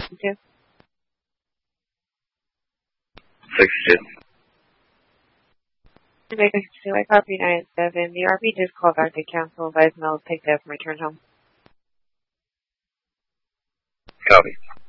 62. 62. Baker 62, I copy 97. The RP just called back to cancel. Advise mail is picked up and returned home. Copy.